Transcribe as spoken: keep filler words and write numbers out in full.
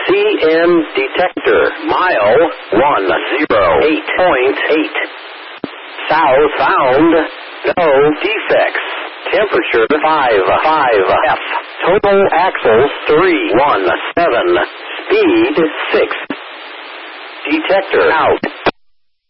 C M detector. Mile one oh eight point eight. South bound. No defects. Temperature five five F. Total axles three one seven. Speed six. Detector out.